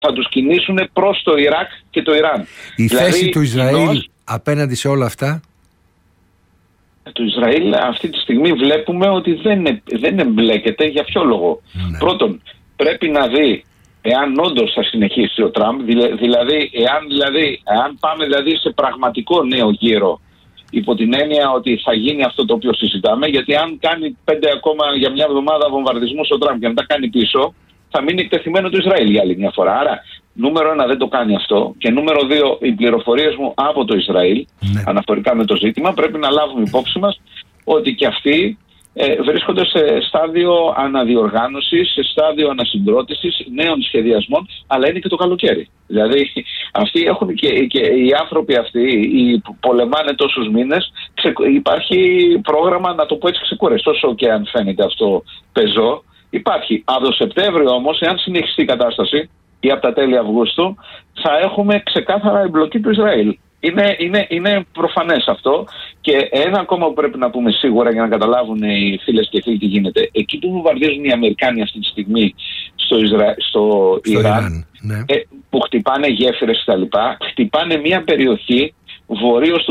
θα τους κινήσουν προς το Ιράκ και το Ιράν. Η θέση του Ισραήλ απέναντι σε όλα αυτά? Το Ισραήλ αυτή τη στιγμή βλέπουμε ότι δεν εμπλέκεται. Για ποιο λόγο? Πρώτον, πρέπει να δει εάν όντως θα συνεχίσει ο Τραμπ, δηλαδή εάν πάμε σε πραγματικό νέο γύρο, υπό την έννοια ότι θα γίνει αυτό το οποίο συζητάμε, γιατί αν κάνει 5 ακόμα για μια εβδομάδα βομβαρδισμούς ο Τραμπ και μετά κάνει πίσω, θα μείνει εκτεθειμένο το Ισραήλ για άλλη μια φορά. Άρα, νούμερο 1 δεν το κάνει αυτό. Και νούμερο 2, οι πληροφορίες μου από το Ισραήλ, αναφορικά με το ζήτημα, πρέπει να λάβουμε υπόψη μας ότι και αυτοί βρίσκονται σε στάδιο αναδιοργάνωσης, σε στάδιο ανασυγκρότησης, νέων σχεδιασμών, αλλά είναι και το καλοκαίρι. Δηλαδή, αυτοί έχουν και οι άνθρωποι αυτοί, που πολεμάνε τόσους μήνες, υπάρχει πρόγραμμα, να το πω έτσι ξεκουραστό, όσο και αν φαίνεται αυτό πεζό. Υπάρχει. Από το Σεπτέμβριο όμως, εάν συνεχιστεί η κατάσταση, ή από τα τέλη Αυγούστου, θα έχουμε ξεκάθαρα εμπλοκή του Ισραήλ. Είναι προφανές αυτό. Και ένα ακόμα που πρέπει να πούμε σίγουρα για να καταλάβουν οι φίλες και φίλοι τι γίνεται. Εκεί που βομβαρδίζουν οι Αμερικάνοι αυτή τη στιγμή στο Ιράν, που χτυπάνε γέφυρες κτλ., χτυπάνε μια περιοχή βορείως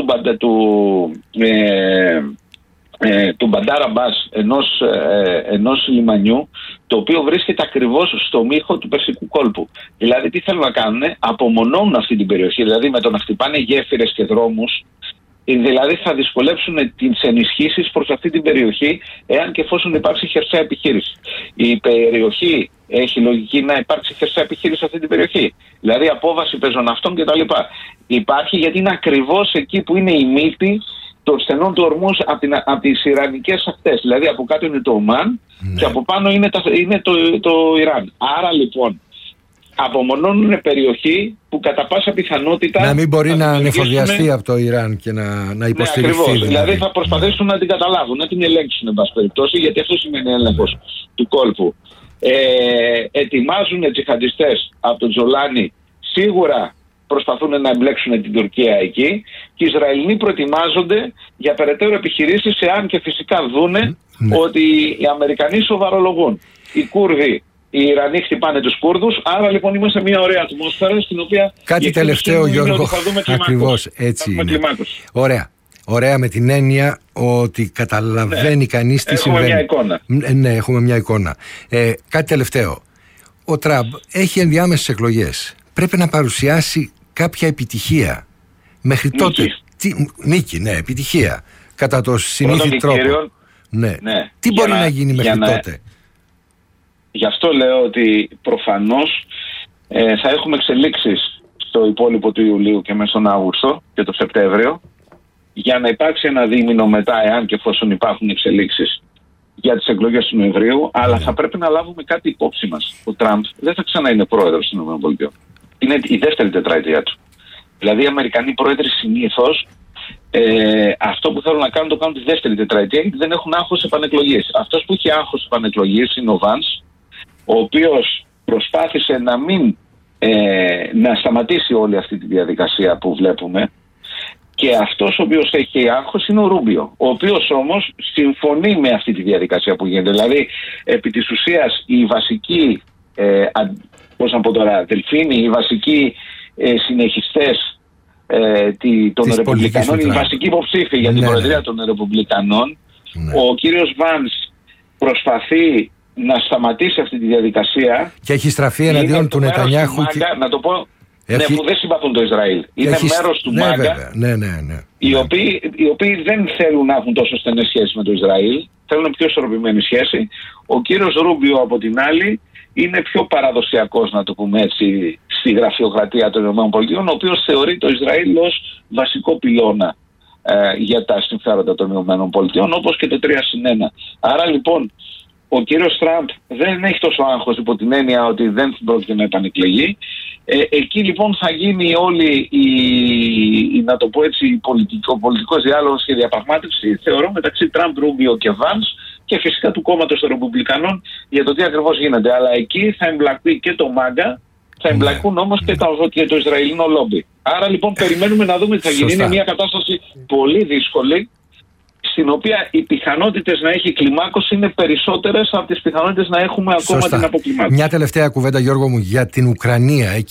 του Μπαντάρα Μπάς, ενός λιμανιού, το οποίο βρίσκεται ακριβώς στο μύχο του Περσικού κόλπου. Δηλαδή τι θέλουν να κάνουν? Απομονώνουν αυτή την περιοχή, δηλαδή με το να χτυπάνε γέφυρες και δρόμους, δηλαδή θα δυσκολέψουν τις ενισχύσεις προς αυτή την περιοχή, εάν και εφόσον υπάρξει χερσαία επιχείρηση. Η περιοχή έχει λογική να υπάρξει χερσαία επιχείρηση σε αυτή την περιοχή, δηλαδή απόβαση πεζοναυτών κτλ. Υπάρχει, γιατί είναι ακριβώς εκεί που είναι η μύτη των στενών του ορμούς από τις Ιρανικές ακτές. Δηλαδή από κάτω είναι το Ομάν και από πάνω είναι το Ιράν. Άρα λοιπόν απομονώνουν περιοχή που κατά πάσα πιθανότητα να μην μπορεί να ανεφοδιαστεί από το Ιράν και να υποστηριχθεί. Ακριβώς. Δηλαδή θα προσπαθήσουν να την καταλάβουν, να την ελέγξουν εν πάση περιπτώσει, γιατί αυτό σημαίνει έλεγχος του κόλπου. Ετοιμάζουν τζιχαντιστές από τον Τζολάνι, σίγουρα προσπαθούν να εμπλέξουν την Τουρκία εκεί, και οι Ισραηλοί προετοιμάζονται για περαιτέρω επιχειρήσεις, εάν και φυσικά δούνε ότι οι Αμερικανοί σοβαρολογούν. Οι Κούρδοι, οι Ιρανοί χτυπάνε τους Κούρδους, άρα λοιπόν είμαστε σε μια ωραία ατμόσφαιρα στην οποία... Κάτι τελευταίο, Γιώργο, ακριβώς έτσι είναι. Ωραία, με την έννοια ότι καταλαβαίνει κανείς τι συμβαίνει. Έχουμε μια εικόνα. Ναι, έχουμε μια εικόνα. Κάτι τελευταίο. Ο Τραμπ έχει ενδιάμεσες εκλογές. Πρέπει να παρουσιάσει κάποια επιτυχία. Μέχρι τότε. Νίκη, ναι, επιτυχία. Κατά το συνήθι τρόπο. Ναι. Τι μπορεί να γίνει μέχρι τότε? Γι' αυτό λέω ότι προφανώς θα έχουμε εξελίξεις στο υπόλοιπο του Ιουλίου και μέσα στον Αύγουστο και το Σεπτέμβριο, για να υπάρξει ένα δίμηνο μετά, εάν και εφόσον υπάρχουν εξελίξεις, για τις εκλογές του Νοεμβρίου. Αλλά θα πρέπει να λάβουμε κάτι υπόψη μας. Ο Τραμπ δεν θα ξανά είναι πρόεδρος των ΗΠΑ. Είναι η δεύτερη τετραετία του. Δηλαδή οι Αμερικανοί πρόεδροι συνήθως αυτό που θέλουν να κάνουν το κάνουν τη δεύτερη τετραετία, γιατί δεν έχουν άγχος επανεκλογής. Αυτός που έχει άγχος επανεκλογής είναι ο Βάνς, ο οποίος προσπάθησε να σταματήσει όλη αυτή τη διαδικασία που βλέπουμε. Και αυτός ο οποίος έχει άγχος είναι ο Ρούμπιο, ο οποίος όμως συμφωνεί με αυτή τη διαδικασία που γίνεται. Δηλαδή, επί της ουσίας, οι βασικοί, δελφίνοι, οι βασικοί συνεχιστές των Ρεπουμπλικανών, οι βασικοί υποψήφοι για την προεδρία των Ρεπουμπλικανών, ο κύριος Βάνς προσπαθεί να σταματήσει αυτή τη διαδικασία. Και έχει στραφεί εναντίον του Νετανιάχου. Να το πω. Που δεν συμπαθούν το Ισραήλ. Είναι μέρος του Μάγκα, οι οποίοι δεν θέλουν να έχουν τόσο στενές σχέσεις με το Ισραήλ, θέλουν πιο ισορροπημένη σχέση. Ο κύριος Ρούμπιο από την άλλη είναι πιο παραδοσιακός, να το πούμε έτσι, στη γραφειοκρατία των ΗΠΑ, ο οποίος θεωρεί το Ισραήλ ως βασικό πυλώνα για τα συμφέροντα των ΗΠΑ, όπως και το 3+1. Άρα λοιπόν ο κύριος Τραμπ δεν έχει τόσο άγχος, υπό την έννοια ότι δεν πρόκειται να επανεκλεγεί. Εκεί λοιπόν θα γίνει όλη να το πω έτσι, ο πολιτικός διάλογος και διαπραγμάτευση, θεωρώ, μεταξύ Τραμπ, Ρούμπιο και Βάνς, και φυσικά του κόμματος των Ρεπουμπλικανών, για το τι ακριβώς γίνεται. Αλλά εκεί θα εμπλακεί και το Μάγκα, θα εμπλακούν όμως και το Ισραηλινό λόμπι. Άρα λοιπόν περιμένουμε να δούμε τι θα γίνει. Είναι μια κατάσταση πολύ δύσκολη. στην οποία οι πιθανότητες να έχει κλιμάκωση είναι περισσότερες από τις πιθανότητες να έχουμε ακόμα την αποκλιμάκωση. Μια τελευταία κουβέντα, Γιώργο μου, για την Ουκρανία.